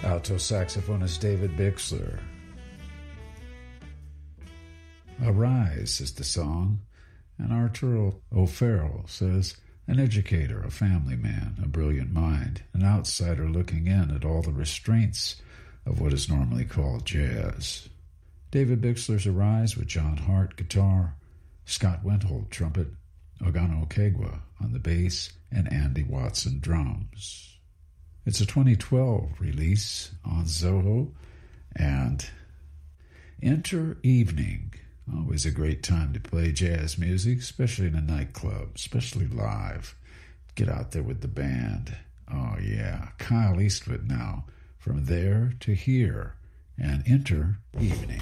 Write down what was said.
Alto saxophonist David Bixler. Arise is the song, and Arturo O'Farrell says, an educator, a family man, a brilliant mind, an outsider looking in at all the restraints of what is normally called jazz. David Bixler's Arise with John Hart guitar, Scott Wenthold trumpet, Ogano Okegwa on the bass, and Andy Watson drums. It's a 2012 release on Zoho, and Enter Evening. Always a great time to play jazz music, especially in a nightclub, especially live. Get out there with the band. Oh yeah, Kyle Eastwood now. From There to Here, and Enter Evening.